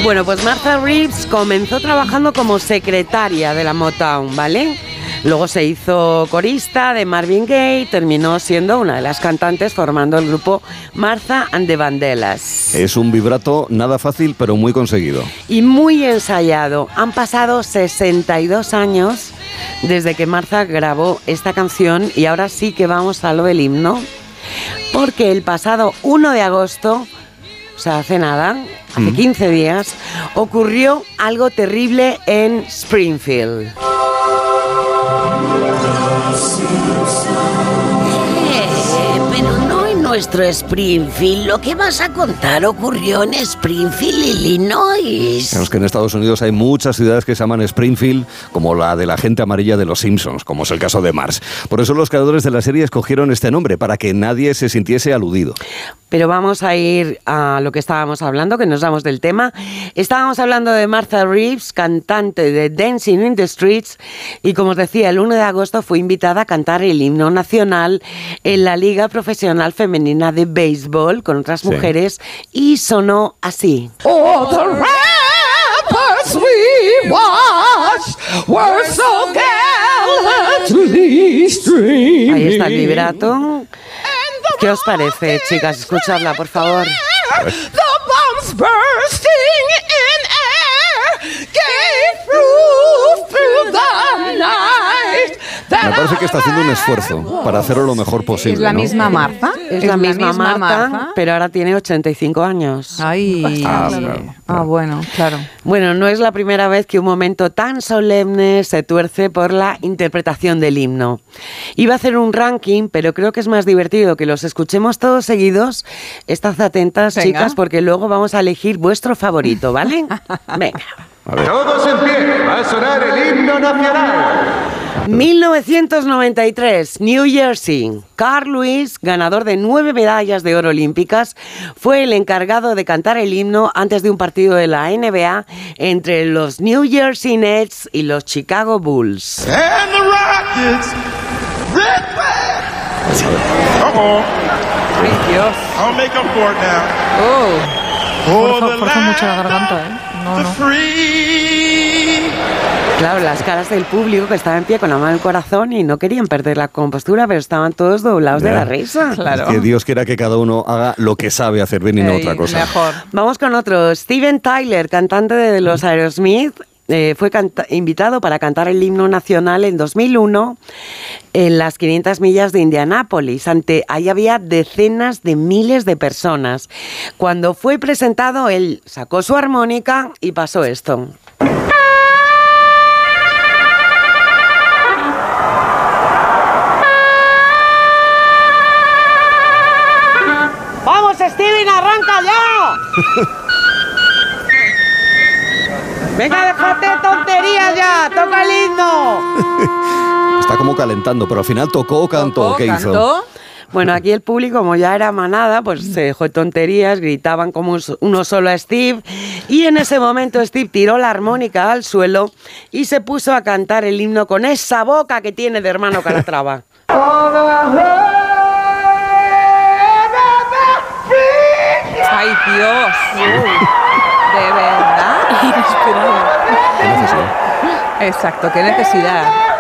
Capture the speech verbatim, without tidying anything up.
Bueno, pues Martha Reeves comenzó trabajando como secretaria de la Motown, ¿vale? Luego se hizo corista de Marvin Gaye, terminó siendo una de las cantantes formando el grupo Martha and the Vandellas. Es un vibrato nada fácil, pero muy conseguido. Y muy ensayado. Han pasado sesenta y dos años desde que Martha grabó esta canción y ahora sí que vamos a lo del himno, porque el pasado uno de agosto, o sea, hace nada, hace quince días, ocurrió algo terrible en Springfield. Eh, pero no en nuestro Springfield. Lo que vas a contar ocurrió en Springfield, Illinois. Es que en Estados Unidos hay muchas ciudades que se llaman Springfield, como la de la gente amarilla de los Simpsons, como es el caso de Marge. Por eso los creadores de la serie escogieron este nombre, para que nadie se sintiese aludido. Pero vamos a ir a lo que estábamos hablando, que nos vamos del tema. Estábamos hablando de Martha Reeves, cantante de Dancing in the Streets, y como os decía, el uno de agosto fue invitada a cantar el himno nacional en la Liga Profesional Femenina de Béisbol con otras sí. mujeres, y sonó así. Oh, the rappers we watched were so gallantly streaming. Ahí está el vibrato. ¿Qué os parece, chicas? Escuchadla, por favor. The bombs bursting in air gave proof through the night. Me parece que está haciendo un esfuerzo para hacerlo lo mejor posible. ¿Es la ¿no? misma Martha? Es, es la, misma, misma Martha, Martha, pero ahora tiene ochenta y cinco años. Ay, ah, claro. claro, claro. ah, bueno, claro. Bueno, no es la primera vez que un momento tan solemne se tuerce por la interpretación del himno. Iba a hacer un ranking, pero creo que es más divertido que los escuchemos todos seguidos. Estad atentas, Venga. chicas, porque luego vamos a elegir vuestro favorito, ¿vale? Venga. Todos en pie, va a sonar el himno nacional. mil novecientos noventa y tres, New Jersey. Carl Lewis, ganador de nueve medallas de oro olímpicas, fue el encargado de cantar el himno antes de un partido de la N B A entre los New Jersey Nets y los Chicago Bulls. And the Rockets, red flag. Uh-oh. Ay, Dios. I'll make up for it now. Oh. Forza, forza mucho la garganta, ¿eh? No, no. Claro, las caras del público que estaba en pie con la mano en el corazón y no querían perder la compostura, pero estaban todos doblados yeah. de la risa. Claro. Que Dios quiera que cada uno haga lo que sabe hacer bien y Ey, no otra cosa. Mejor. Vamos con otro. Steven Tyler, cantante de los Aerosmith, eh, fue canta- invitado para cantar el himno nacional en dos mil uno en las quinientas millas de Indianápolis. Ante, ahí había decenas de miles de personas. Cuando fue presentado, él sacó su armónica y pasó esto. ¡Vamos, Steven, arranca ya! ¡Venga, déjate tonterías ya! ¡Toca el himno! Está como calentando, pero al final tocó o cantó. ¿Tocó, ¿Qué cantó? hizo? Bueno, aquí el público, como ya era manada, pues se dejó de tonterías, gritaban como uno solo a Steve, y en ese momento Steve tiró la armónica al suelo y se puso a cantar el himno con esa boca que tiene de hermano Calatrava. ¡Ay, Dios! ¿De verdad? Inesperado. ¿Qué necesidad? Exacto, qué necesidad.